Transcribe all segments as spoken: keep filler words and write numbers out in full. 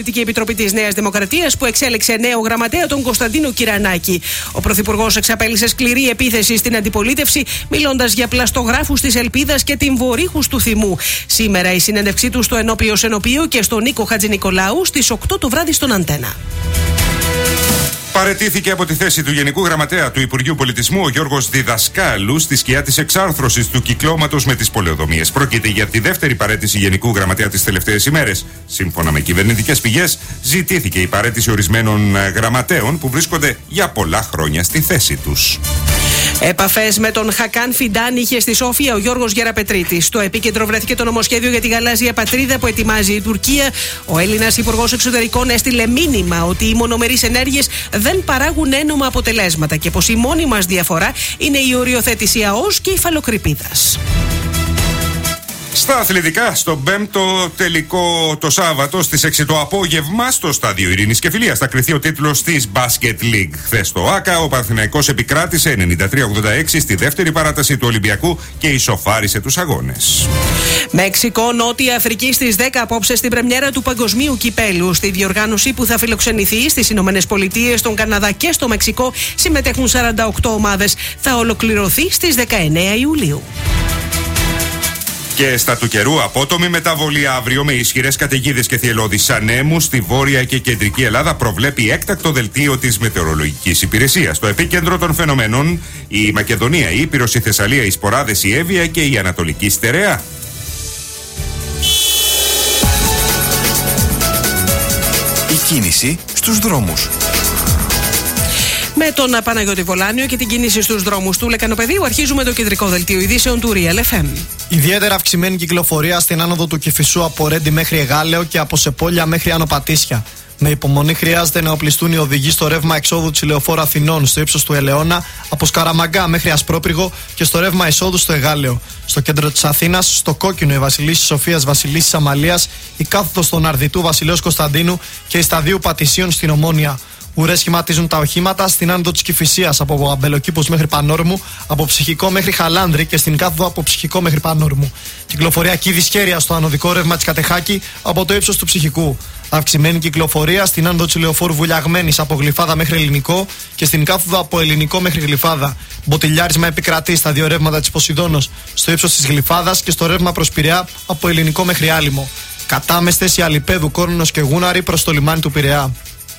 Συντακτική Επιτροπή της Νέας Δημοκρατίας που εξέλεξε νέο γραμματέα, τον Κωνσταντίνο Κυρανάκη. Ο Πρωθυπουργός εξαπέλυσε σκληρή επίθεση στην αντιπολίτευση, μιλώντας για πλαστογράφους της Ελπίδας και τυμβορύχους του θυμού. Σήμερα η συνέντευξή του στο Ενώπιο Σενοπείο και στον Νίκο Χατζηνικολάου στις οκτώ το βράδυ στον Αντένα. Παραιτήθηκε από τη θέση του Γενικού Γραμματέα του Υπουργείου Πολιτισμού ο Γιώργος Διδασκάλου στη σκιά της εξάρθρωσης του κυκλώματος με τις πολεοδομίες. Πρόκειται για τη δεύτερη παραίτηση Γενικού Γραμματέα τις τελευταίες ημέρες. Σύμφωνα με κυβερνητικές πηγές, ζητήθηκε η παραίτηση ορισμένων γραμματέων που βρίσκονται για πολλά χρόνια στη θέση τους. Επαφές με τον Χακάν Φιντάν είχε στη Σόφια ο Γιώργος Γεραπετρίτης. Στο επίκεντρο βρέθηκε το νομοσχέδιο για τη γαλάζια πατρίδα που ετοιμάζει η Τουρκία. Ο Έλληνας Υπουργός Εξωτερικών έστειλε μήνυμα ότι οι μονομερείς ενέργειες δεν παράγουν ένομα αποτελέσματα και πως η μόνη μας διαφορά είναι η οριοθέτηση ΑΟΣ και υφαλοκρηπίδας. Στα αθλητικά, στον πέμπτο τελικό το Σάββατο στις έξι το απόγευμα στο Στάδιο Ειρήνης και Φιλίας θα κριθεί ο τίτλος της Basket League. Χθες στο ΆΚΑ ο Παναθηναϊκός επικράτησε ενενήντα τρία ογδόντα έξι στη δεύτερη παράταση του Ολυμπιακού και ισοφάρισε τους αγώνες. Μέξικο, Νότια Αφρική στις δέκα απόψε στην πρεμιέρα του Παγκοσμίου Κυπέλου. Στη διοργάνωση που θα φιλοξενηθεί στις Ηνωμένες Πολιτείες, στον Καναδά και στο Μεξικό συμμετέχουν σαράντα οκτώ ομάδες. Θα ολοκληρωθεί στις δεκαεννέα Ιουλίου. Και στα του καιρού, απότομη μεταβολή αύριο με ισχυρές καταιγίδες και θυελλώδεις ανέμους στη βόρεια και κεντρική Ελλάδα, προβλέπει έκτακτο δελτίο της Μετεωρολογικής Υπηρεσίας. Στο επίκεντρο των φαινομένων η Μακεδονία, η Ήπειρος, η Θεσσαλία, οι Σποράδες, η Εύβοια και η Ανατολική Στερεά. Η κίνηση στους δρόμους. Με τον Παναγιώτη Βολάνιο και την κίνηση στους δρόμους του Λεκανοπεδίου, αρχίζουμε το κεντρικό δελτίο ειδήσεων του Real εφ εμ. Ιδιαίτερα αυξημένη κυκλοφορία στην άνοδο του Κηφισού από Ρέντι μέχρι Εγάλεο και από Σεπόλια μέχρι Άνω Πατήσια. Με υπομονή χρειάζεται να οπλιστούν οι οδηγοί στο ρεύμα εξόδου της Λεωφόρου Αθηνών στο ύψος του Ελαιώνα, από Σκαραμαγκά μέχρι Ασπρόπυργο και στο ρεύμα εισόδου στο Εγάλεο. Στο κέντρο της Αθήνας, στο Κόκκινο, η Βασιλίσσης Σοφίας Βασιλίσσης Αμαλίας, η κάθοδος των Αρδιτού Βασιλέως Κωνσταντίνου και η Σταδίου Πατησίων στην Ομόνια. Ουρές σχηματίζουν τα οχήματα στην άνοδο της Κηφισίας από Αμπελοκήπους μέχρι Πανόρμου, από Ψυχικό μέχρι Χαλάνδρη και στην κάθοδο από Ψυχικό μέχρι Πανόρμου. Κυκλοφορία Κίδης Χέρια στο ανωδικό ρεύμα της Κατεχάκη από το ύψος του Ψυχικού. Αυξημένη κυκλοφορία στην άνοδο της Λεωφόρου Βουλιαγμένης από Γλυφάδα μέχρι Ελληνικό και στην κάθοδο από Ελληνικό μέχρι Γλυφάδα. Μποτιλιάρισμα επικρατεί στα δύο ρεύματα της Ποσειδώνος στο ύψος της Γλυφάδας και στο ρεύμα προς Πειραιά από Ελληνικό μέχρι Άλυμο. Κατάμεστες η Αλιπέδου, Κόρνος και Γούναρη προς το λιμάνι του Πειραιά.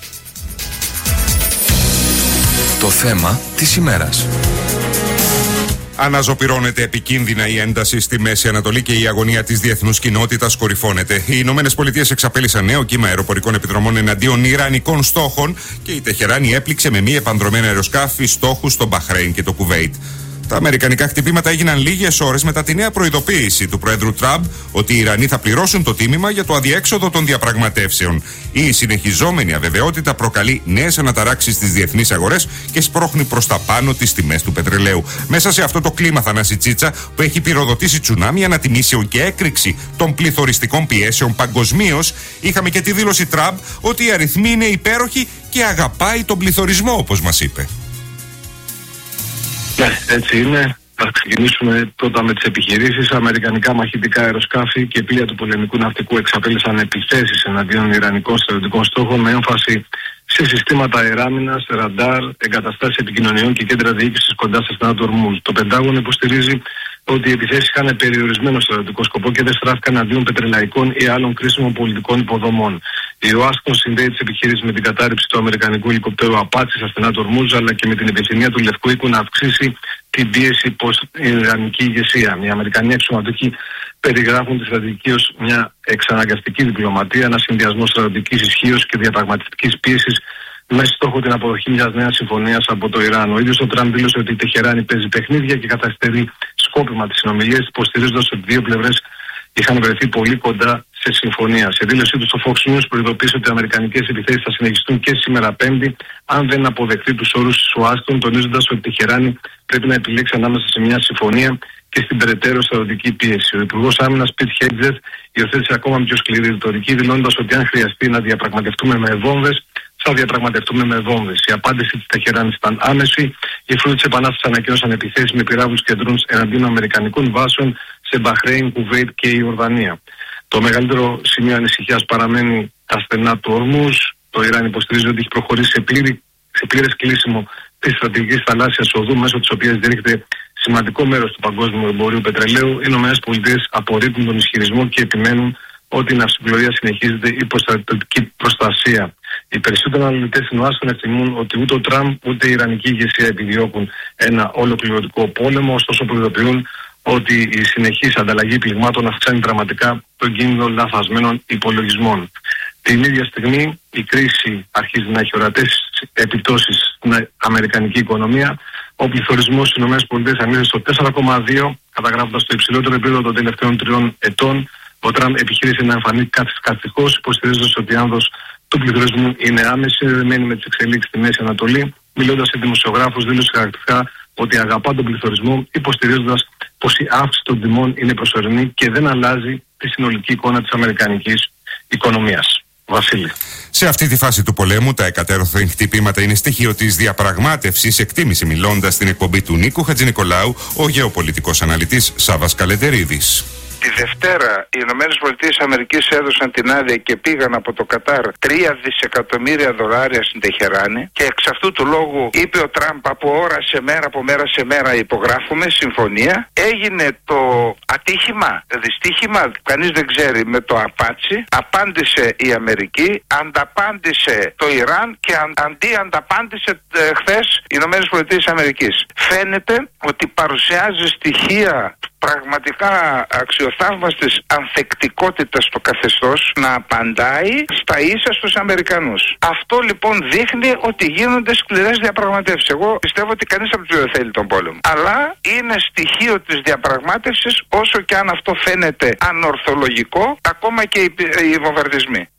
Το θέμα της ημέρας. Αναζωπυρώνεται επικίνδυνα η ένταση στη Μέση Ανατολή και η αγωνία της διεθνούς κοινότητας κορυφώνεται. Οι Ηνωμένες Πολιτείες εξαπέλυσαν νέο κύμα αεροπορικών επιδρομών εναντίον ιρανικών στόχων και η Τεχεράνη έπληξε με μη επανδρομένα αεροσκάφη στόχους στο Μπαχρέιν και το Κουβέιτ. Τα αμερικανικά χτυπήματα έγιναν λίγες ώρες μετά τη νέα προειδοποίηση του Προέδρου Τραμπ ότι οι Ιρανοί θα πληρώσουν το τίμημα για το αδιέξοδο των διαπραγματεύσεων. Η συνεχιζόμενη αβεβαιότητα προκαλεί νέες αναταράξεις στις διεθνείς αγορές και σπρώχνει προς τα πάνω τις τιμές του πετρελαίου. Μέσα σε αυτό το κλίμα, Θανάση Τσίτσα, που έχει πυροδοτήσει τσουνάμι ανατιμήσεων και έκρηξη των πληθωριστικών πιέσεων παγκοσμίως, είχαμε και τη δήλωση Τραμπ ότι οι αριθμοί είναι υπέροχοι και αγαπάει τον πληθωρισμό, όπως μας είπε. Ναι, έτσι είναι. Θα ξεκινήσουμε πρώτα με τις επιχειρήσεις. Αμερικανικά μαχητικά αεροσκάφη και πλοία του πολεμικού ναυτικού εξαπέλυσαν επιθέσεις εναντίον ιρανικών στρατιωτικών στόχων με έμφαση σε συστήματα αεράμινας, ραντάρ, εγκαταστάσεις επικοινωνιών και κέντρα διοίκησης κοντά στα στενά του Ορμούζ. Το Πεντάγωνο υποστηρίζει ότι οι επιθέσεις είχαν περιορισμένο στρατιωτικό σκοπό και δεν στράφηκαν εναντίον πετρελαϊκών ή άλλων κρίσιμων πολιτικών υποδομών. Η Ουάσιγκτον συνδέει τις επιχειρήσεις με την κατάρριψη του αμερικανικού ελικοπτέρου Απάτσι στα στενά του Ορμούζ, αλλά και με την επιθυμία του Λευκού Οίκου να αυξήσει την πίεση προς την ιρανική ηγεσία. Οι Αμερικανοί αξιωματούχοι περιγράφουν τη στρατηγική ως μια εξαναγκαστική διπλωματία, ένα συνδυασμό στρατιωτικής ισχύως και διαπραγματευτικής πίεσης με στόχο την αποδοχή μιας νέας συμφωνίας από το Ιράν. Ο ίδιος ο Τραμπ δήλωσε ότι η Τεχεράνη παίζει παιχνίδια και καθυστερεί σκόπιμα τις συνομιλίες, υποστηρίζοντας ότι οι δύο πλευρές είχαν βρεθεί πολύ κοντά σε συμφωνία. Σε δήλωσή του στο Fox News προειδοποίησε ότι οι αμερικανικές επιθέσεις θα συνεχιστούν και σήμερα Πέμπτη, αν δεν αποδεχτεί τους όρους της Ουάσιγκτον, τονίζοντας ότι η Τεχεράνη πρέπει να επιλέξει ανάμεσα σε μια συμφωνία και στην περαιτέρω στρατιωτική πίεση. Ο Υπουργός Άμυνας Πιτ Χέτζετ υιοθέτησε ακόμα πιο σκληρή ρητορική, δηλώνοντας ότι αν χρειαστεί να διαπραγματευτούμε με βόμβες, θα διαπραγματευτούμε με βόμβες. Η απάντηση της Τεχεράνης ήταν άμεση. Οι φρούτοι της Επανάστασης ανακοίνωσαν επιθέσεις με πυράβλους και ντρόουν εναντίον αμερικανικών βάσεων σε Μπαχρέιν, Κουβέιτ και η Ιορδανία. Το μεγαλύτερο σημείο ανησυχίας παραμένει τα στενά του Ορμούζ. Το Ιράν υποστηρίζει ότι έχει προχωρήσει σε, πλήρη, σε πλήρες κλείσιμο της στρατηγικής θαλάσσιας οδού, μέσω της οποίας διέρχεται σημαντικό μέρος του παγκόσμιου εμπορίου πετρελαίου. Οι ΗΠΑ απορρίπτουν τον ισχυρισμό και επιμένουν ότι η ναυσιπλοεία συνεχίζεται υπό στρατιωτική προστασία. Οι περισσότεροι αναλυτές στην Ουάσιγκτον εκτιμούν ότι ούτε ο Τραμπ ούτε η Ιρανική ηγεσία επιδιώκουν ένα ολοκληρωτικό πόλεμο, ωστόσο προειδοποιούν ότι η συνεχής ανταλλαγή πληγμάτων αυξάνει δραματικά τον κίνδυνο λαθασμένων υπολογισμών. Την ίδια στιγμή η κρίση αρχίζει να έχει ορατές επιπτώσεις στην αμερικανική οικονομία. Ο πληθωρισμός στις ΗΠΑ ανήλθε στο τέσσερα κόμμα δύο, καταγράφοντας το υψηλότερο επίπεδο των τελευταίων τριών ετών. Ο Τραμπ επιχείρησε να εμφανεί καθηκώς, υποστηρίζοντας ότι η άνοδος του πληθωρισμού είναι άμεση, συνδεδεμένη με τις εξελίξεις στη Μέση Ανατολή. Μιλώντας σε δημοσιογράφους, δήλωσε χαρακτηριστικά ότι αγαπά τον πληθωρισμό, υποστηρίζοντας πως η αύξηση των τιμών είναι προσωρινή και δεν αλλάζει τη συνολική εικόνα της αμερικανικής οικονομίας. Βασίλη. Σε αυτή τη φάση του πολέμου, τα εκατέρωθεν χτυπήματα είναι στοιχείο της διαπραγμάτευσης, εκτίμησε μιλώντας στην εκπομπή του Νίκου Χατζηνικολάου ο γεωπολιτικός αναλυτής Σάββας Καλεντερίδης. Τη Δευτέρα οι ΗΠΑ έδωσαν την άδεια και πήγαν από το Κατάρ τρία δισεκατομμύρια δολάρια στην Τεχεράνη, και εξ αυτού του λόγου είπε ο Τραμπ από ώρα σε μέρα, από μέρα σε μέρα υπογράφουμε συμφωνία. Έγινε το ατύχημα, δυστύχημα, κανείς δεν ξέρει, με το απάτσι. Απάντησε η Αμερική, ανταπάντησε το Ιράν και αν, αντί ανταπάντησε ε, χθες οι ΗΠΑ. Φαίνεται ότι παρουσιάζει στοιχεία πραγματικά αξιοθαύμαστης ανθεκτικότητας στο καθεστώς να απαντάει στα ίσα στους Αμερικανούς. Αυτό λοιπόν δείχνει ότι γίνονται σκληρές διαπραγματεύσεις. Εγώ πιστεύω ότι κανείς από τους δεν θέλει τον πόλεμο. Αλλά είναι στοιχείο της διαπραγμάτευσης, όσο και αν αυτό φαίνεται ανορθολογικό, ακόμα και οι, οι βομβαρδισμοί.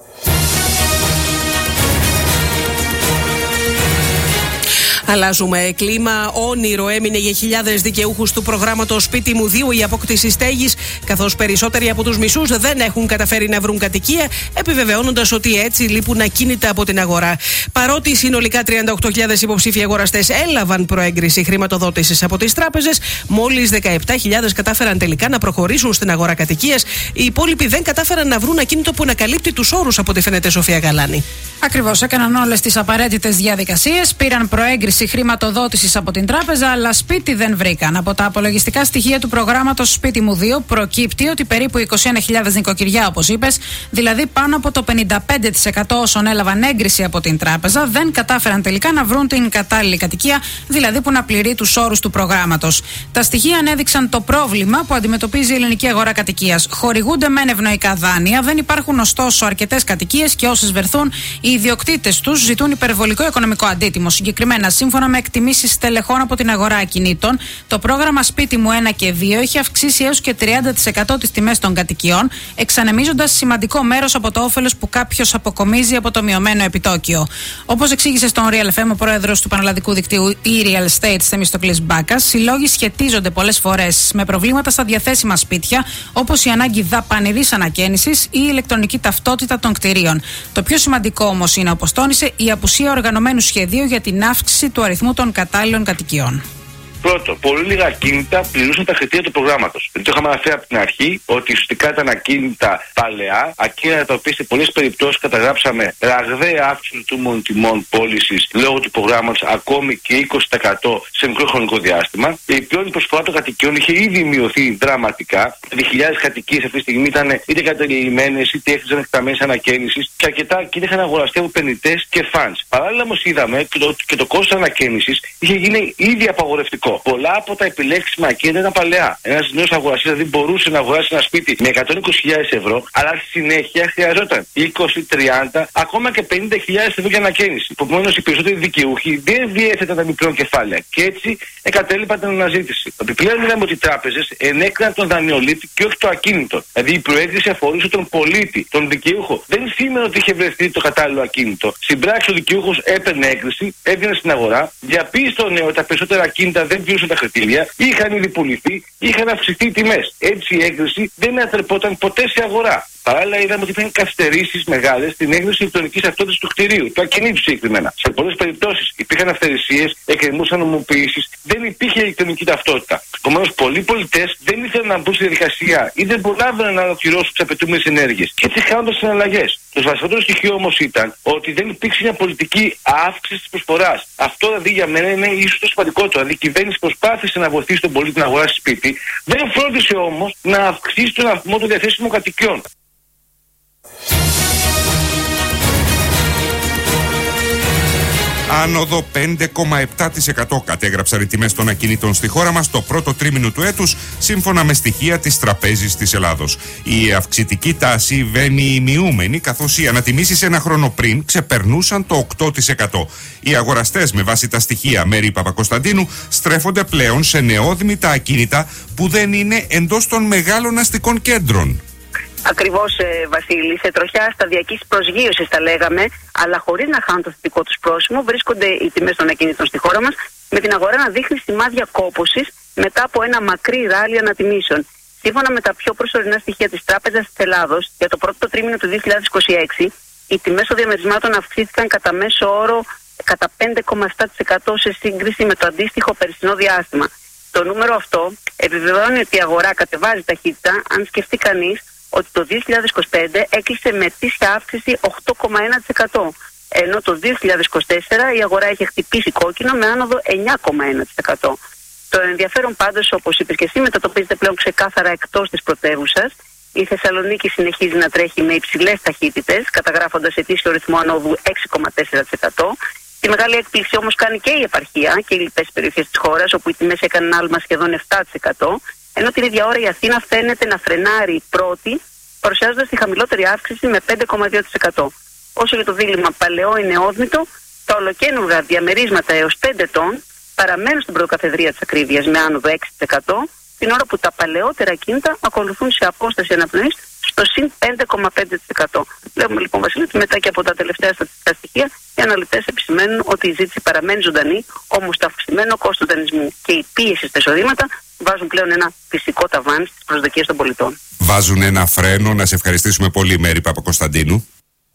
Αλλάζουμε κλίμα. Όνειρο έμεινε για χιλιάδες δικαιούχους του προγράμματος Σπίτι μου δύο η απόκτηση στέγης, καθώς περισσότεροι από τους μισούς δεν έχουν καταφέρει να βρουν κατοικία, επιβεβαιώνοντας ότι έτσι λείπουν ακίνητα από την αγορά. Παρότι συνολικά τριάντα οκτώ χιλιάδες υποψήφιοι αγοραστές έλαβαν προέγκριση χρηματοδότησης από τις τράπεζες, μόλις δεκαεπτά χιλιάδες κατάφεραν τελικά να προχωρήσουν στην αγορά κατοικίας. Οι υπόλοιποι δεν κατάφεραν να βρουν ακίνητο που να καλύπτει τους όρους, από ό,τι φαίνεται, Σοφία Γαλάνη. Ακριβώς, έκαναν όλες τις απαραίτητες διαδικασίες, πήραν προέγκριση χρηματοδότησης από την τράπεζα, αλλά σπίτι δεν βρήκαν. Από τα απολογιστικά στοιχεία του προγράμματος Σπίτι μου δύο προκύπτει ότι περίπου είκοσι ένα χιλιάδες νοικοκυριά, όπως είπες, δηλαδή πάνω από το πενήντα πέντε τοις εκατό όσων έλαβαν έγκριση από την τράπεζα, δεν κατάφεραν τελικά να βρουν την κατάλληλη κατοικία, δηλαδή που να πληρεί τους όρους του προγράμματος. Τα στοιχεία ανέδειξαν το πρόβλημα που αντιμετωπίζει η ελληνική αγορά κατοικίας. Χορηγούνται μεν ευνοϊκά δάνεια, δεν υπάρχουν ωστόσο αρκετές κατοικίες και όσες βρεθούν, οι ιδιοκτήτες τους ζητούν υπερβολικό οικονομικό αντίτιμο. Συγκεκριμένα, σύμφωνα με εκτιμήσεις στελεχών από την αγορά ακινήτων, το πρόγραμμα Σπίτι μου ένα και δύο έχει αυξήσει έως και τριάντα τοις εκατό τις τιμές των κατοικιών, εξανεμίζοντας σημαντικό μέρος από το όφελος που κάποιος αποκομίζει από το μειωμένο επιτόκιο. Όπως εξήγησε στον Real εφ εμ ο πρόεδρος του πανελλαδικού δικτύου e-Real Estate, Θεμιστοκλής Μπάκας, οι λόγοι σχετίζονται πολλές φορές με προβλήματα στα διαθέσιμα σπίτια, όπως η ανάγκη δαπανηρής ανακαίνησης ή η ηλεκτρονική ταυτότητα των κτηρίων. Το πιο σημαντικό όμως είναι, όπως τόνισε, η απουσία οργανωμένου σχεδίου για την αύξηση του αριθμού των κατάλληλων κατοικιών. Πρώτον, πολύ λίγα ακίνητα πληρούσαν τα κριτήρια του προγράμματος. Δεν το είχαμε αναφέρει από την αρχή ότι ουσιαστικά ήταν ακίνητα παλαιά, ακίνητα τα οποία σε πολλές περιπτώσεις καταγράψαμε ραγδαία αύξηση του τιμών τιμών πώλησης λόγω του προγράμματος, ακόμη και είκοσι τοις εκατό σε μικρό χρονικό διάστημα. Η πλέον προσφορά των κατοικιών είχε ήδη μειωθεί δραματικά. Δηλαδή, χιλιάδες κατοικίες αυτή τη στιγμή ήταν είτε κατελημμένες είτε έφτιαξαν εκταμένες ανακαίνησης και αρκετά ακίνητα είχαν αγοραστεί από επενδυτές και φαντς. Παράλληλα, όμως, είδαμε και το, και το κόστος ανακαίνησης είχε γίνει ήδη απαγορευτικό. Πολλά από τα επιλέξιμα ακίνητα ήταν παλαιά. Ένας νέος αγοραστής δηλαδή μπορούσε να αγοράσει ένα σπίτι με εκατόν είκοσι χιλιάδες ευρώ, αλλά στη συνέχεια χρειαζόταν είκοσι, τριάντα, ακόμα και πενήντα χιλιάδες ευρώ για ανακαίνιση. Επομένως, οι περισσότεροι δικαιούχοι δεν διέθεταν τα μικρών κεφάλαια και έτσι εγκατέλειπαν την αναζήτηση. Επιπλέον, είδαμε ότι οι τράπεζες ενέκριναν τον δανειολήπτη και όχι το ακίνητο. Δηλαδή, η προέγκριση αφορούσε τον πολίτη, τον δικαιούχο. Δεν σήμαινε ότι είχε βρεθεί το κατάλληλο ακίνητο. Στην πράξη, ο δικαιούχος έπαιρνε έγκριση, έβγαινε στην αγορά, διαπίστωνε ότι τα περισσότερα ακίνητα δεν πλήρωσαν τα κριτήρια, είχαν ήδη πουληθεί, είχαν αυξηθεί οι τιμές. Έτσι η έγκριση δεν ατρεπόταν ποτέ σε αγορά. Παράλληλα, είδαμε ότι υπήρχαν καθυστερήσεις μεγάλες στην έγκριση ηλεκτρονικής ταυτότητας του κτηρίου, του ακινήτου συγκεκριμένα. Σε πολλές περιπτώσεις υπήρχαν αυθαιρεσίες, εκκρεμούσαν νομιμοποιήσεις, δεν υπήρχε ηλεκτρονική ταυτότητα. Επομένως, πολλοί πολιτές δεν ήθελαν να μπουν στη διαδικασία ή δεν προλάβαιναν να ολοκληρώσουν τις απαιτούμενες ενέργειες. Και έτσι χάνονταν συναλλαγές. Το βασικότερο στοιχείο όμως ήταν ότι δεν υπήρξε μια πολιτική αύξηση της προσφοράς. Αυτό δηλαδή για μένα είναι ίσως το σημαντικότερο. Δηλαδή η κυβέρνηση προσπάθησε να βοηθήσει τον πολίτη να αγοράσει σπίτι, δεν φρόντισε όμως να αυξήσει τον αριθμό των διαθέσιμων κατοικιών. Άνοδο πέντε κόμμα επτά τοις εκατό κατέγραψαν οι τιμές των ακινήτων στη χώρα μας το πρώτο τρίμηνο του έτους, σύμφωνα με στοιχεία της Τραπέζης της Ελλάδος. Η αυξητική τάση βαίνει μειούμενη, καθώς οι ανατιμήσεις ένα χρόνο πριν ξεπερνούσαν το οκτώ τοις εκατό. Οι αγοραστές, με βάση τα στοιχεία Μέρη Παπακοσταντίνου, στρέφονται πλέον σε νεόδμητα ακίνητα που δεν είναι εντός των μεγάλων αστικών κέντρων. Ακριβώς, ε, Βασίλη, σε τροχιά σταδιακής προσγείωσης τα λέγαμε, αλλά χωρίς να χάνουν το θετικό τους πρόσημο, βρίσκονται οι τιμές των ακινήτων στη χώρα μας, με την αγορά να δείχνει σημάδια κόπωσης μετά από ένα μακρύ ράλι ανατιμήσεων. Σύμφωνα με τα πιο προσωρινά στοιχεία της Τράπεζας της Ελλάδος, για το πρώτο τρίμηνο του δύο χιλιάδες είκοσι έξι, οι τιμές των διαμερισμάτων αυξήθηκαν κατά μέσο όρο κατά πέντε κόμμα επτά τοις εκατό σε σύγκριση με το αντίστοιχο περσινό διάστημα. Το νούμερο αυτό επιβεβαιώνει ότι η αγορά κατεβάζει ταχύτητα, αν σκεφτεί κανείς ότι το δύο χιλιάδες είκοσι πέντε έκλεισε με ετήσια αύξηση οκτώ κόμμα ένα τοις εκατό, ενώ το δύο χιλιάδες είκοσι τέσσερα η αγορά είχε χτυπήσει κόκκινο με άνοδο εννιά κόμμα ένα τοις εκατό. Το ενδιαφέρον πάντως, όπως είπες και εσύ, μετατοπίζεται πλέον ξεκάθαρα εκτός της πρωτεύουσας. Η Θεσσαλονίκη συνεχίζει να τρέχει με υψηλές ταχύτητες, καταγράφοντας ετήσιο ρυθμό ανόδου έξι κόμμα τέσσερα τοις εκατό. Τη μεγάλη έκπληξη όμως κάνει και η επαρχία και οι λοιπές περιοχές της χώρας, όπου οι τιμές έκαναν άλμα σχεδόν επτά τοις εκατό. Ενώ την ίδια ώρα η Αθήνα φαίνεται να φρενάρει πρώτη, παρουσιάζοντας τη χαμηλότερη αύξηση με πέντε κόμμα δύο τοις εκατό. Όσο για το δίλημμα παλαιό ή νεόδμητο, τα ολοκαίνουργα διαμερίσματα έως πέντε ετών παραμένουν στην πρωτοκαθεδρία της ακρίβειας με άνοδο έξι τοις εκατό, την ώρα που τα παλαιότερα κίνητα ακολουθούν σε απόσταση αναπνοής στο συν πέντε κόμμα πέντε τοις εκατό. Βλέπουμε λοιπόν, Βασίλη, ότι μετά και από τα τελευταία στατιστικά στοιχεία, οι αναλυτές επισημαίνουν ότι η ζήτηση παραμένει ζωντανή, όμως το αυξημένο κόστος δανεισμού και η πίεση στα εισοδήματα βάζουν πλέον ένα φυσικό ταβάνι στις προσδοκίες των πολιτών. Βάζουν ένα φρένο. Να σε ευχαριστήσουμε πολύ, Μέρη Παπακοσταντίνου.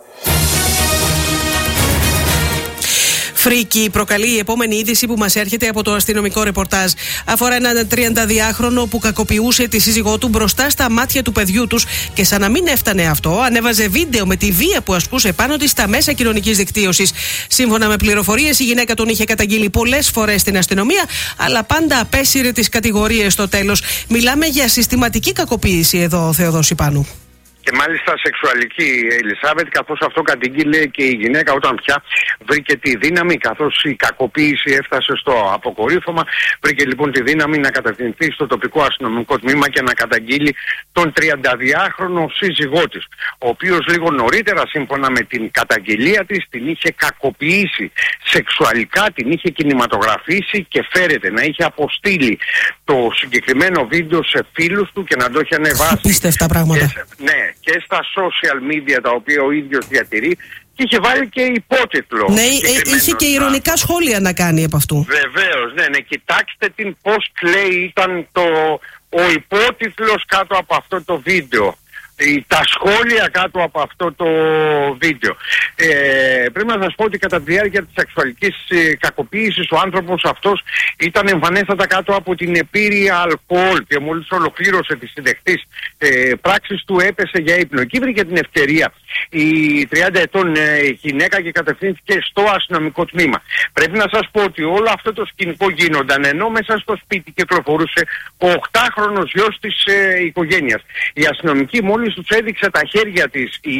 Φρίκη προκαλεί η επόμενη είδηση που μας έρχεται από το αστυνομικό ρεπορτάζ. Αφορά έναν τριανταδυάχρονο που κακοποιούσε τη σύζυγό του μπροστά στα μάτια του παιδιού τους και, σαν να μην έφτανε αυτό, ανέβαζε βίντεο με τη βία που ασκούσε πάνω της στα μέσα κοινωνικής δικτύωσης. Σύμφωνα με πληροφορίες, η γυναίκα τον είχε καταγγείλει πολλές φορές στην αστυνομία, αλλά πάντα απέσυρε τις κατηγορίες στο τέλος. Μιλάμε για συστηματική κακοποίηση εδώ, Θεοδόση Πάνου. Και μάλιστα σεξουαλική, Ελισάβετ, καθώς αυτό κατηγγείλε και η γυναίκα όταν πια βρήκε τη δύναμη, καθώς η κακοποίηση έφτασε στο αποκορύφωμα. Βρήκε λοιπόν τη δύναμη να κατευθυνθεί στο τοπικό αστυνομικό τμήμα και να καταγγείλει τον τριανταδυάχρονο σύζυγό της, ο οποίος λίγο νωρίτερα, σύμφωνα με την καταγγελία της, την είχε κακοποιήσει σεξουαλικά, την είχε κινηματογραφήσει και φέρεται να είχε αποστείλει το συγκεκριμένο βίντεο σε φίλους του και να το έχει ανεβάσει. Απίστευτα πράγματα. Και σε, ναι, και στα social media τα οποία ο ίδιος διατηρεί, και είχε βάλει και υπότιτλο. Ναι, είχε και ηρωνικά σχόλια να κάνει από αυτού. Βεβαίως, ναι, ναι, κοιτάξτε την πώς κλαίει ήταν το, ο υπότιτλος κάτω από αυτό το βίντεο. Τα σχόλια κάτω από αυτό το βίντεο. Ε, πρέπει να σας πω ότι κατά τη διάρκεια της σεξουαλικής ε, κακοποίησης ο άνθρωπος αυτός ήταν εμφανέστατα κάτω από την επίρρεια αλκοόλ και μόλις ολοκλήρωσε τη συντεχτής ε, πράξης του έπεσε για ύπνο. Εκεί βρήκε την ευκαιρία η τριάντα ετών ε, γυναίκα και κατευθύνθηκε στο αστυνομικό τμήμα. Πρέπει να σας πω ότι όλο αυτό το σκηνικό γίνονταν ενώ μέσα στο σπίτι κυκλοφορούσε ο οκτάχρονος γιος της ε, οικογένειας. Η αστυνομική μόλις τους έδειξε τα χέρια της η,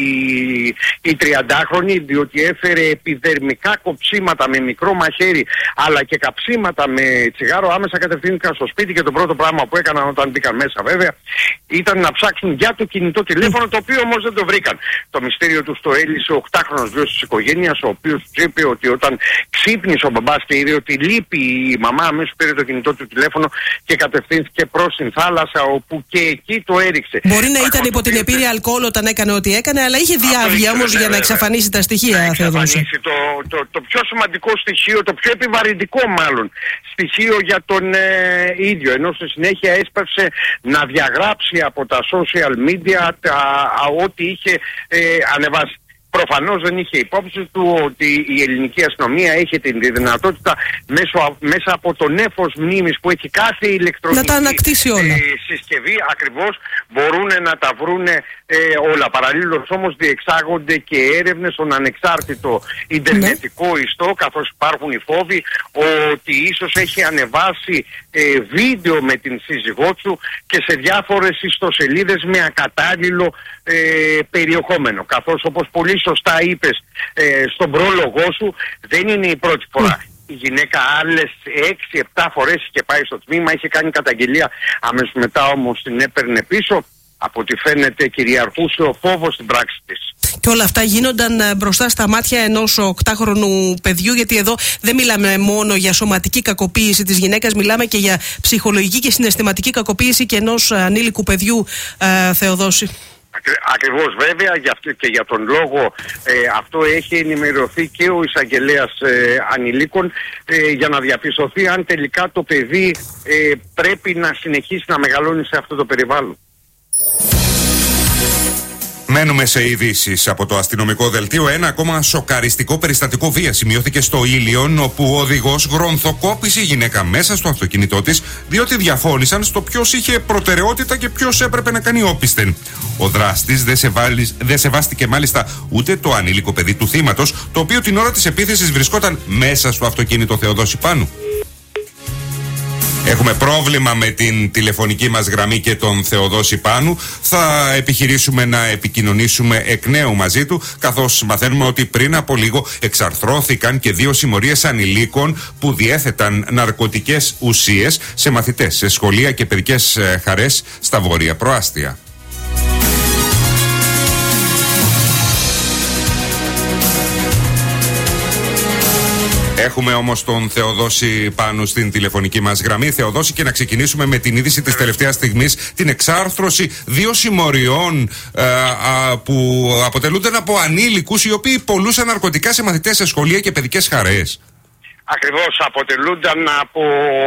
η τριαντάχρονη, διότι έφερε επιδερμικά κοψίματα με μικρό μαχαίρι αλλά και καψίματα με τσιγάρο. Άμεσα κατευθύνθηκαν στο σπίτι και το πρώτο πράγμα που έκαναν όταν μπήκαν μέσα βέβαια ήταν να ψάξουν για το κινητό τηλέφωνο, το οποίο όμως δεν το βρήκαν. Το μυστήριο τους το έλυσε ο οκτάχρονος γιος της οικογένειας, ο οποίος τους είπε ότι όταν ξύπνησε ο μπαμπάς και είδε ότι λείπει η μαμά, αμέσως πήρε το κινητό του τηλέφωνο και κατευθύνθηκε προς την θάλασσα, όπου και εκεί το έριξε. Μπορεί να ήταν υπό την επίρρεια αλκοόλ όταν έκανε ό,τι έκανε, αλλά είχε διάβγεια όμως για να εξαφανίσει τα στοιχεία. Να εξαφανίσει το, το, το πιο σημαντικό στοιχείο, το πιο επιβαρυντικό μάλλον στοιχείο για τον ε, ίδιο. Ενώ στη συνέχεια έσπευσε να διαγράψει από τα social media τα, ό,τι είχε ε, ανεβάσει. Προφανώς δεν είχε υπόψη του ότι η ελληνική αστυνομία έχει την δυνατότητα μέσω, μέσα από το νέφος μνήμης που έχει κάθε ηλεκτρονική να τα ανακτήσει όλα. Ε, συσκευή, ακριβώς μπορούν να τα βρούνε ε, όλα. Παραλλήλως όμως διεξάγονται και έρευνες στον ανεξάρτητο ιντερνετικό ναι. ιστό, καθώς υπάρχουν οι φόβοι ότι ίσως έχει ανεβάσει ε, βίντεο με την σύζυγό του και σε διάφορες ιστοσελίδες με ακατάλληλο ε, περιεχόμενο. Καθώς, όπως πολύ σωστά είπες ε, στον πρόλογό σου, δεν είναι η πρώτη φορά. Η γυναίκα άλλες έξι επτά φορές είχε πάει στο τμήμα, είχε κάνει καταγγελία, αμέσως μετά όμως την έπαιρνε πίσω. Από ό,τι φαίνεται κυριαρχούσε ο φόβος στην πράξη της. Και όλα αυτά γίνονταν μπροστά στα μάτια ενός οκτάχρονου παιδιού, γιατί εδώ δεν μιλάμε μόνο για σωματική κακοποίηση της γυναίκας, μιλάμε και για ψυχολογική και συναισθηματική κακοποίηση και ενός ανήλικου παιδιού, ε, Θεοδόση. Ακριβώς, βέβαια, για αυτό, και για τον λόγο ε, αυτό έχει ενημερωθεί και ο εισαγγελέας ε, ανηλίκων ε, για να διαπιστωθεί αν τελικά το παιδί ε, πρέπει να συνεχίσει να μεγαλώνει σε αυτό το περιβάλλον. Μένουμε σε ειδήσεις από το αστυνομικό δελτίο. Ένα ακόμα σοκαριστικό περιστατικό βία σημειώθηκε στο Ήλιον, όπου ο οδηγός γρονθοκόπησε η γυναίκα μέσα στο αυτοκίνητό της, διότι διαφώνησαν στο ποιος είχε προτεραιότητα και ποιος έπρεπε να κάνει όπισθεν. Ο δράστης δεν, σε βάλει, δεν σεβάστηκε μάλιστα ούτε το ανήλικο παιδί του θύματος, το οποίο την ώρα της επίθεσης βρισκόταν μέσα στο αυτοκίνητο Θεοδόση Πάνου. Έχουμε πρόβλημα με την τηλεφωνική μας γραμμή και τον Θεοδόση Πάνου. Θα επιχειρήσουμε να επικοινωνήσουμε εκ νέου μαζί του, καθώς μαθαίνουμε ότι πριν από λίγο εξαρθρώθηκαν και δύο συμμορίες ανηλίκων που διέθεταν ναρκωτικές ουσίες σε μαθητές, σε σχολεία και παιδικές χαρές στα βόρεια προάστια. Έχουμε όμως τον Θεοδόση Πάνου στην τηλεφωνική μας γραμμή. Θεοδόση, και να ξεκινήσουμε με την είδηση της τελευταίας στιγμής, την εξάρθρωση δύο συμμοριών ε, α, που αποτελούνται από ανήλικους οι οποίοι πωλούσαν ναρκωτικά σε μαθητές σε σχολεία και παιδικές χαρές. Ακριβώς, αποτελούνταν από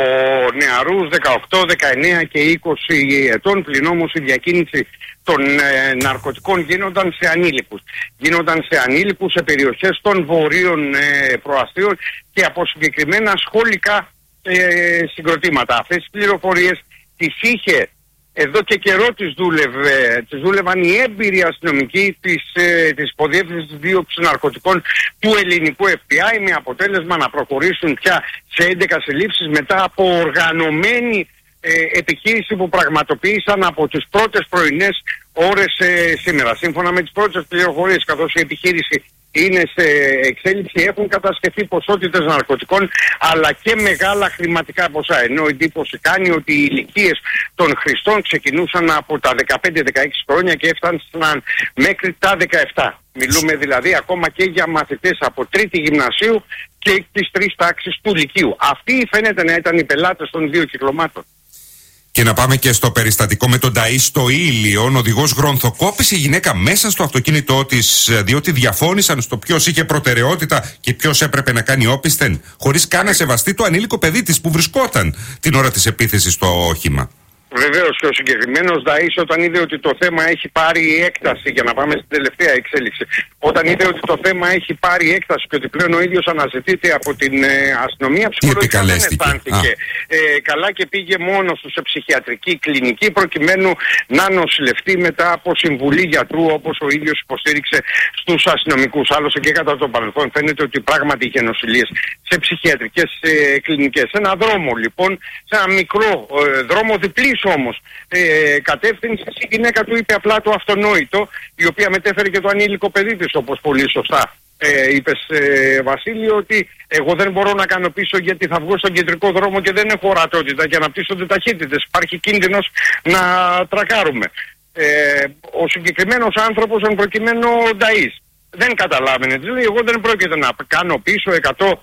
νεαρούς δεκαοκτώ, δεκαεννέα και είκοσι ετών, πλην όμως η διακίνηση των ε, ναρκωτικών γίνονταν σε ανήλικους. Γίνονταν σε ανήλικους σε περιοχές των βορείων ε, προαστίων και από συγκεκριμένα σχολικά ε, συγκροτήματα. Αυτές τις πληροφορίες τις είχε εδώ και καιρό τις, δούλευε, τις δούλευαν οι έμπειροι αστυνομικοί της, ε, της υποδιεύθυνσης δίωξης ναρκωτικών του ελληνικού εφ μπι άι, με αποτέλεσμα να προχωρήσουν πια σε έντεκα συλλήψεις μετά από οργανωμένη ε, επιχείρηση που πραγματοποίησαν από τις πρώτες πρωινές ώρες ε, σήμερα. Σύμφωνα με τις πρώτες πληροφορίες, καθώς η επιχείρηση είναι σε εξέλιξη, έχουν κατασκευεί ποσότητες ναρκωτικών αλλά και μεγάλα χρηματικά ποσά. Ενώ εντύπωση κάνει ότι οι ηλικίες των χρηστών ξεκινούσαν από τα δεκαπέντε δεκαέξι χρόνια και έφταναν μέχρι τα δεκαεπτά. Μιλούμε δηλαδή ακόμα και για μαθητές από τρίτη γυμνασίου και τις τρεις τάξεις του λυκείου. Αυτοί φαίνεται να ήταν οι πελάτες των δύο κυκλωμάτων. Και να πάμε και στο περιστατικό με τον Ταΐ στο Ήλιον. Ο οδηγός γρονθοκόπησε η γυναίκα μέσα στο αυτοκίνητό της, διότι διαφώνησαν στο ποιος είχε προτεραιότητα και ποιος έπρεπε να κάνει όπισθεν, χωρίς καν να σεβαστεί το ανήλικο παιδί της που βρισκόταν την ώρα της επίθεσης στο όχημα. Βεβαίως, και ο συγκεκριμένος Νταΐς, όταν είδε ότι το θέμα έχει πάρει έκταση, για να πάμε στην τελευταία εξέλιξη, όταν είδε ότι το θέμα έχει πάρει έκταση και ότι πλέον ο ίδιος αναζητείται από την ε, αστυνομία, ψυχολογικά δεν αισθάνθηκε ε, καλά και πήγε μόνος του σε ψυχιατρική κλινική προκειμένου να νοσηλευτεί μετά από συμβουλή γιατρού, όπως ο ίδιος υποστήριξε στους αστυνομικούς. Άλλωστε και κατά το παρελθόν φαίνεται ότι πράγματι είχε νοσηλίες σε ψυχιατρικές ε, κλινικές. Σε ένα δρόμο λοιπόν, σε ένα μικρό ε, δρόμο διπλής όμως ε, κατεύθυνση, η γυναίκα του είπε απλά το αυτονόητο, η οποία μετέφερε και το ανήλικο παιδί της, όπως πολύ σωστά ε, είπες ε, Βασίλειο, ότι εγώ δεν μπορώ να κάνω πίσω γιατί θα βγω στον κεντρικό δρόμο και δεν έχω ορατότητα και αναπτύσσονται ταχύτητες, υπάρχει κίνδυνος να τρακάρουμε. Ε, ο συγκεκριμένος άνθρωπος, εν προκειμένου ο Νταΐς, δεν καταλάβαινε, δηλαδή εγώ δεν πρόκειται να κάνω πίσω εκατό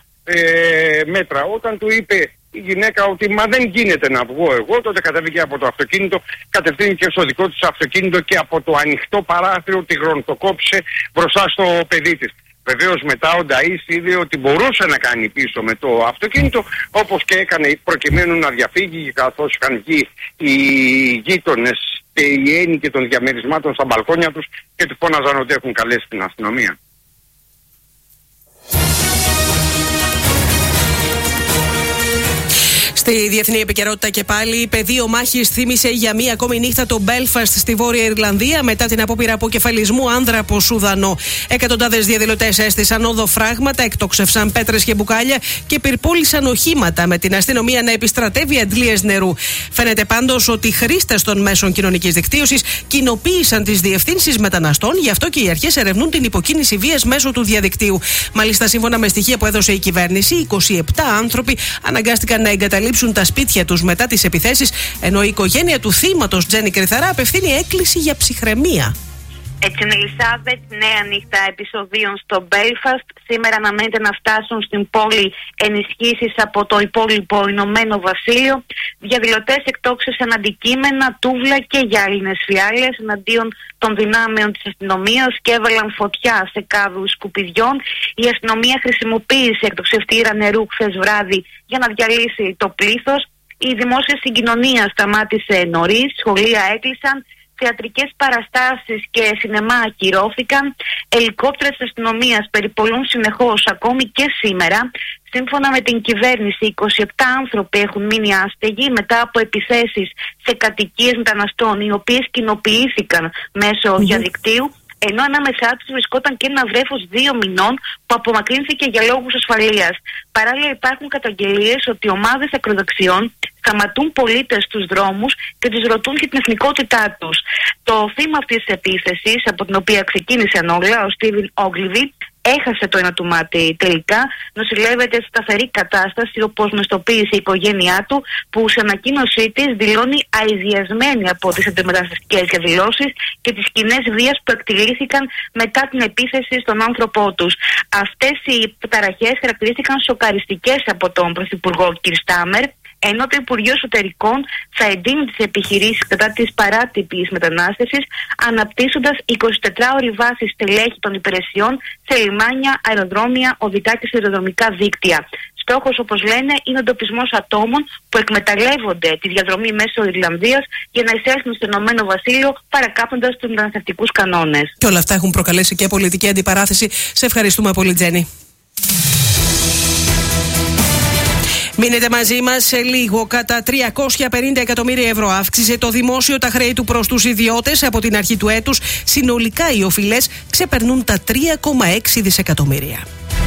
ε, μέτρα. Όταν του είπε η γυναίκα ότι μα δεν γίνεται να βγω εγώ, τότε κατέβηκε από το αυτοκίνητο, κατευθύνθηκε στο δικό της αυτοκίνητο και από το ανοιχτό παράθυρο τη γρονθοκόπησε μπροστά στο παιδί της. Βεβαίως μετά ο Νταΐς είδε ότι μπορούσε να κάνει πίσω με το αυτοκίνητο, όπως και έκανε προκειμένου να διαφύγει, καθώς είχαν βγει οι γείτονες και οι ένικοι των διαμερισμάτων στα μπαλκόνια τους και του φώναζαν ότι έχουν καλέσει την αστυνομία. Στη διεθνή επικαιρότητα και πάλι, πεδίο μάχης θύμισε για μία ακόμη νύχτα το Μπέλφαστ στη Βόρεια Ιρλανδία μετά την απόπειρα αποκεφαλισμού άνδρα από Σουδανό. Εκατοντάδες διαδηλωτές έστησαν οδοφράγματα, εκτόξευσαν πέτρες και μπουκάλια και πυρπόλησαν οχήματα, με την αστυνομία να επιστρατεύει αντλίες νερού. Φαίνεται πάντως ότι χρήστες των μέσων κοινωνικής δικτύωσης κοινοποίησαν τις διευθύνσεις μεταναστών, γι' αυτό και οι αρχές ερευνούν την υποκίνηση βίας μέσω του διαδικτύου. Μάλιστα, σύμφωνα με στοιχεία που έδωσε η κυβέρνηση, είκοσι επτά άνθρωποι αναγκάστηκαν να εγκαταλείψουν τα σπίτια τους μετά τις επιθέσεις, ενώ η οικογένεια του θύματος, Τζένι Κρυθαρά, απευθύνει έκκληση για ψυχραιμία. Έτσι είναι, Ελισάβετ, νέα νύχτα επεισοδίων στο Μπέλφαστ. Σήμερα αναμένεται να φτάσουν στην πόλη ενισχύσεις από το υπόλοιπο Ηνωμένο Βασίλειο. Διαδηλωτές εκτόξευσαν αντικείμενα, τούβλα και γυάλινες φιάλες εναντίον των δυνάμεων της αστυνομίας και έβαλαν φωτιά σε κάδους σκουπιδιών. Η αστυνομία χρησιμοποίησε εκτοξευτήρα νερού χθες βράδυ για να διαλύσει το πλήθος. Η δημόσια συγκοινωνία σταμάτησε νωρίς, σχολεία έκλεισαν. Θεατρικές παραστάσεις και σινεμά ακυρώθηκαν. Ελικόπτερα της αστυνομίας περιπολούν συνεχώς ακόμη και σήμερα. Σύμφωνα με την κυβέρνηση, είκοσι επτά άνθρωποι έχουν μείνει άστεγοι μετά από επιθέσεις σε κατοικίες μεταναστών, οι οποίες κοινοποιήθηκαν μέσω mm-hmm. διαδικτύου, ενώ ανάμεσά τους βρισκόταν και ένα βρέφος δύο μηνών που απομακρύνθηκε για λόγους ασφαλείας. Παράλληλα, υπάρχουν καταγγελίες ότι ομάδες ακροδεξιών σταματούν πολίτες στους δρόμους και τους ρωτούν για την εθνικότητά τους. Το θύμα αυτής της επίθεσης, από την οποία ξεκίνησαν όλα, ο Στίβεν Όγκλιβι, έχασε το ένα του μάτι τελικά. Νοσηλεύεται σε σταθερή κατάσταση, όπως μεστοποίησε η οικογένειά του, που σε ανακοίνωσή της δηλώνει αηδιασμένη από τις αντιμεταναστευτικές διαδηλώσεις και τις σκηνές βίας που εκτελήθηκαν μετά την επίθεση στον άνθρωπό τους. Αυτές οι ταραχές χαρακτηρίστηκαν σοκαριστικές από τον Πρωθυπουργό κ. Στάμερ, ενώ το Υπουργείο Εσωτερικών θα εντείνει τις επιχειρήσεις κατά της παράτυπης μετανάστευσης, αναπτύσσοντας εικοσιτετράωρη βάση στελέχη των υπηρεσιών σε λιμάνια, αεροδρόμια, οδικά και σιδηροδρομικά δίκτυα. Στόχος, όπως λένε, είναι ο εντοπισμός ατόμων που εκμεταλλεύονται τη διαδρομή μέσω Ιρλανδίας για να εισέλθουν στο Ηνωμένο Βασίλειο, παρακάπτοντας τους μεταναστευτικούς κανόνες. Και όλα αυτά έχουν προκαλέσει και πολιτική αντιπαράθεση. Σε ευχαριστούμε πολύ, Τζένι. Μείνετε μαζί μας σε λίγο. Κατά τριακόσια πενήντα εκατομμύρια ευρώ αύξησε το δημόσιο τα χρέη του προς τους ιδιώτες από την αρχή του έτους. Συνολικά οι οφειλές ξεπερνούν τα τρία κόμμα έξι δισεκατομμύρια.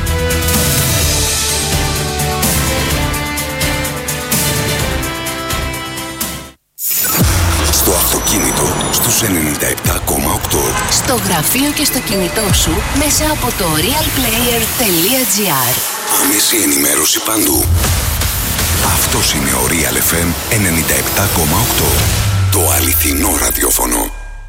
Στο αυτοκίνητο στους ενενήντα επτά κόμμα οκτώ. Στο γραφείο και στο κινητό σου μέσα από το real player τελεία gr. Άμεση ενημέρωση παντού. Αυτός είναι ο Real εφ εμ ενενήντα επτά κόμμα οκτώ. Το αληθινό ραδιόφωνο.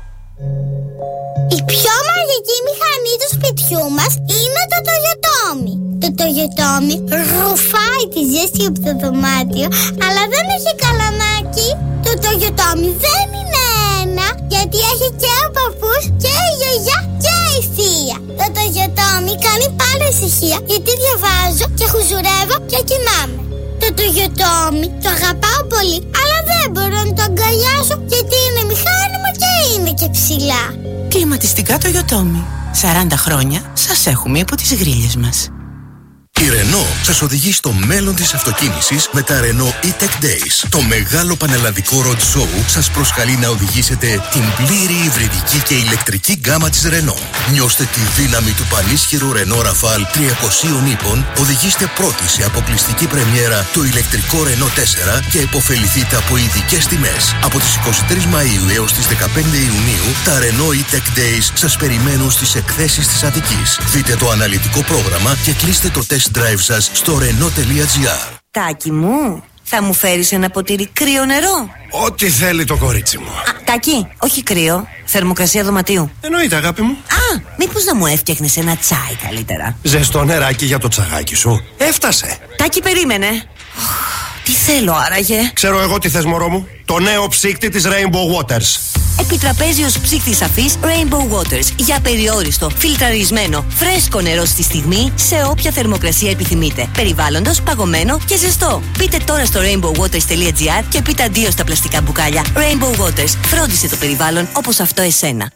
Η πιο μαγική μηχανή του σπιτιού μας είναι το Toyotomi. Το Toyotomi ρουφάει τη ζέστη από το δωμάτιο, αλλά δεν έχει καλαμάκι. Το Toyotomi δεν είναι ένα, γιατί έχει και ο παππούς και η γιαγιά και η θεία. Το Toyotomi κάνει πάλι ησυχία, γιατί διαβάζω και χουζουρεύω και κοιμάμαι. Το Toyotomi το αγαπάω πολύ, αλλά δεν μπορώ να το αγκαλιάσω, γιατί είναι μηχάνημα και είναι και ψηλά. Κλιματιστικά Toyotomi. σαράντα χρόνια σας έχουμε από τις γρίλες μας. Η Renault σας οδηγεί στο μέλλον της αυτοκίνησης με τα Renault E-Tech Days. Το μεγάλο πανελλαδικό road show σας προσκαλεί να οδηγήσετε την πλήρη υβριδική και ηλεκτρική γκάμα της Renault. Νιώστε τη δύναμη του πανίσχυρου Renault Rafale τριακόσια ύπων, οδηγήστε πρώτοι σε αποκλειστική πρεμιέρα το ηλεκτρικό Renault τέσσερα και επωφεληθείτε από ειδικές τιμές. Από τις εικοστή τρίτη Μαΐου έως τις δεκαπέντε Ιουνίου, τα Renault E-Tech Days σας περιμένουν στις εκθέσεις της Αττικής. Δείτε το αναλυτικό πρόγραμμα και κλείστε το test drive σας στο renault τελεία gr. Τάκη μου, θα μου φέρεις ένα ποτήρι κρύο νερό? Ό,τι θέλει το κορίτσι μου. Α, Τάκη, όχι κρύο, θερμοκρασία δωματίου. Εννοείται, αγάπη μου. Α, μήπως να μου έφτιαχνες ένα τσάι καλύτερα? Ζεστό νεράκι για το τσαγάκι σου. Έφτασε. Τάκη, περίμενε. Τι θέλω άραγε? Ξέρω εγώ τι θες, μωρό μου. Το νέο ψύκτη της Rainbow Waters. Επιτραπέζιος ψύκτης αφής Rainbow Waters. Για περιόριστο, φιλτραρισμένο, φρέσκο νερό στη στιγμή, σε όποια θερμοκρασία επιθυμείτε. Περιβάλλοντος, παγωμένο και ζεστό. Μπείτε τώρα στο rainbow waters τελεία gr και πείτε αντίο στα πλαστικά μπουκάλια. Rainbow Waters. Φρόντισε το περιβάλλον όπως αυτό εσένα.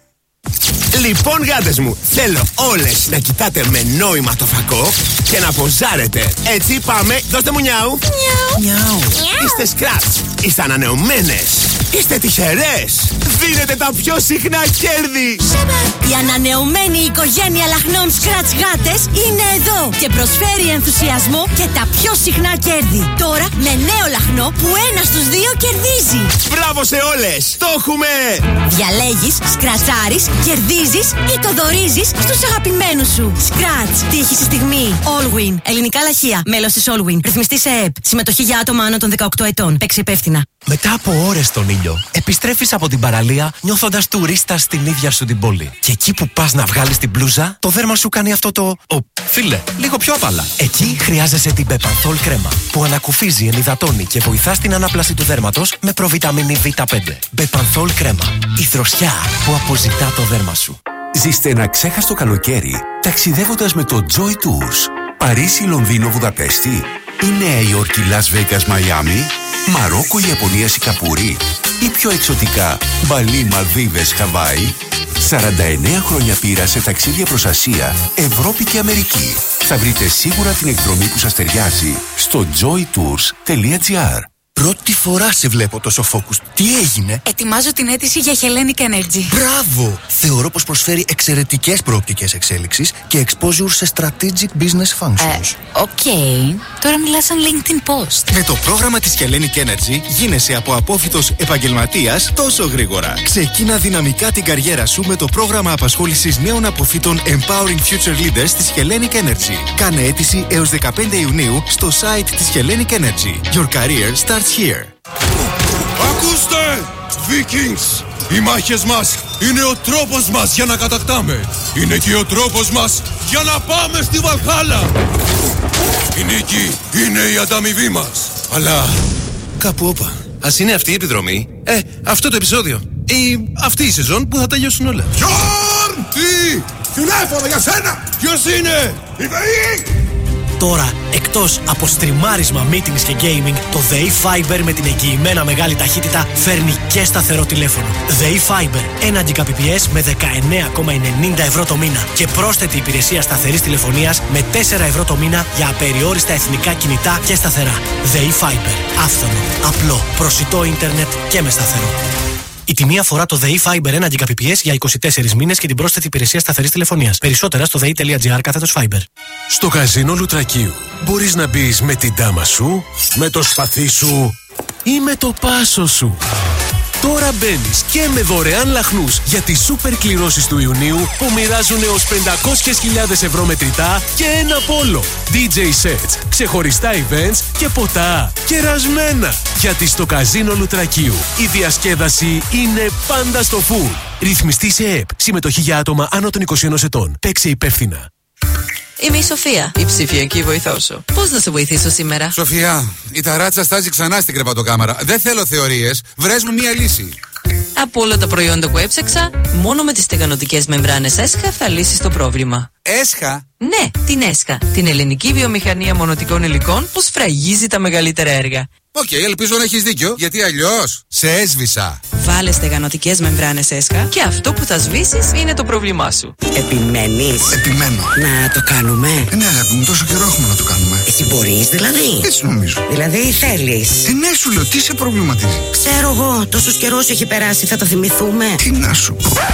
Λοιπόν, γάτες μου, θέλω όλες να κοιτάτε με νόημα το φακό και να ποζάρετε. Έτσι, πάμε, δώστε μου νιάου. Νιάου. Είστε σκράτς, είστε ανανεωμένες, είστε τυχερές. Δίνετε τα πιο συχνά κέρδη. Η ανανεωμένη οικογένεια λαχνών Scratch γάτες είναι εδώ και προσφέρει ενθουσιασμό και τα πιο συχνά κέρδη. Τώρα με νέο λαχνό που ένα στους δύο κερδίζει. Μπράβο σε όλες, το έχουμε! Διαλέγεις, σκρατσάρεις, κερδίζεις ή το δωρίζεις στους αγαπημένους σου. Scratch, τύχη στη στιγμή. Allwin, ελληνικά λαχεία, μέλος της Allwin. Ρυθμιστή σε ΕΕΠ. Συμμετοχή για άτομα άνω των δεκαοκτώ ετών. Παίξε υπεύθυνα. Μετά από ώρες στον ήλιο, επιστρέφεις από την παραλία νιώθοντας τουρίστα στην ίδια σου την πόλη. Και εκεί που πας να βγάλεις την μπλούζα, το δέρμα σου κάνει αυτό το. Ο, φίλε, λίγο πιο απαλά. Εκεί χρειάζεσαι την Bepanthol κρέμα, που ανακουφίζει, ενυδατώνει και βοηθά στην ανάπλαση του δέρματος με προβιταμίνη βι πέντε. Bepanthol κρέμα. Η δροσιά που αποζητά το δέρμα σου. Ζήστε ένα ξέχαστο καλοκαίρι ταξιδεύοντας με το Joy Tours. Παρίσι, Λονδίνο, Βουδαπέστη ή Νέα Υόρκη, Las Vegas, Μαϊάμι, Μαρόκο, Ιαπωνία, Σιγκαπούρη ή πιο εξωτικά Μπαλί, Μαλδίβες, Χαβάη. σαράντα εννέα χρόνια πείρα σε ταξίδια προς Ασία, Ευρώπη και Αμερική. Θα βρείτε σίγουρα την εκδρομή που σας ταιριάζει στο joy tours τελεία gr. Πρώτη φορά σε βλέπω τόσο focused. Τι έγινε? Ετοιμάζω την αίτηση για Hellenic Energy. Μπράβο! Θεωρώ πως προσφέρει εξαιρετικές προοπτικές εξέλιξης και exposure σε strategic business functions. Οκ. Okay. Τώρα μιλάς σαν LinkedIn post. Με το πρόγραμμα της Hellenic Energy γίνεσαι από απόφοιτος επαγγελματίας τόσο γρήγορα. Ξεκίνα δυναμικά την καριέρα σου με το πρόγραμμα απασχόλησης νέων αποφύτων Empowering Future Leaders της Hellenic Energy. Κάνε αίτηση έως δεκαπέντε Ιουνίου στο site της Hellenic Energy. Your career starts here. Ακούστε! Vikings! Οι μάχες μας είναι ο τρόπος μας για να κατακτάμε. Είναι και ο τρόπος μας για να πάμε στη Βαλχάλα. Η νίκη είναι η ανταμοιβή μας. Αλλά κάπου όπα. Ας είναι αυτή η επιδρομή. Ε, αυτό το επεισόδιο. Ή αυτή η σεζόν που θα τελειώσουν όλα. Γιόρν! Τι! Τηλέφωνο για σένα! Ποιος είναι? Η ΔΕΗ! Τώρα, εκτός από στριμάρισμα, meetings και gaming, το ΔΕΗ Fiber με την εγγυημένα μεγάλη ταχύτητα φέρνει και σταθερό τηλέφωνο. ΔΕΗ Fiber, ένα Gbps με δεκαεννέα κόμμα ενενήντα ευρώ το μήνα και πρόσθετη υπηρεσία σταθερής τηλεφωνίας με τέσσερα ευρώ το μήνα για απεριόριστα εθνικά κινητά και σταθερά. ΔΕΗ Fiber, άφθονο, απλό, προσιτό ίντερνετ και με σταθερό. Η τιμή αφορά το ΔΕΗ Fiber ένα Gbps για είκοσι τέσσερις μήνες και την πρόσθετη υπηρεσία σταθερής τηλεφωνίας. Περισσότερα στο δei.gr κάθετος Fiber. Στο καζίνο Λουτρακίου μπορείς να μπεις με την τάμα σου, με το σπαθί σου ή με το πάσο σου. Τώρα μπαίνεις και με δωρεάν λαχνούς για τις σούπερ κληρώσεις του Ιουνίου που μοιράζουν έως πεντακόσιες χιλιάδες ευρώ μετρητά και ένα πόλο. ντι τζέι sets, ξεχωριστά events και ποτά. Κερασμένα. Γιατί στο καζίνο Λουτρακίου η διασκέδαση είναι πάντα στο φουλ. Ρυθμιστή σε ΕΕΠ. Συμμετοχή για άτομα άνω των είκοσι ενός ετών. Παίξε υπεύθυνα. Είμαι η Σοφία, η ψηφιακή βοηθό σου. Πώς να σε βοηθήσω σήμερα? Σοφία, η ταράτσα στάζει ξανά στην κρεβατοκάμαρα. Δεν θέλω θεωρίες. Βρες μου μία λύση. Από όλα τα προϊόντα που έψαξα, μόνο με τις στεγανωτικές μεμβράνες ΕΣΧΑ θα λύσεις το πρόβλημα. ΕΣΧΑ? Ναι, την ΕΣΧΑ. Την ελληνική βιομηχανία μονοτικών υλικών που σφραγίζει τα μεγαλύτερα έργα. Οκ, okay, ελπίζω να έχεις δίκιο, γιατί αλλιώς σε έσβησα. Βάλε στεγανωτικές μεμβράνες ΕΣΧΑ και αυτό που θα σβήσεις είναι το πρόβλημά σου. Επιμένεις? Επιμένω. Να το κάνουμε? Ε, ναι, αγάπη μου, τόσο καιρό έχουμε να το κάνουμε. Εσύ μπορείς δηλαδή? Έτσι νομίζω. Δηλαδή θέλεις? Ε, ναι, σου λέω, τι σε προβληματίζει? Ξέρω εγώ, τόσος καιρός έχει περάσει, θα το θυμηθούμε. Τι να σου πω.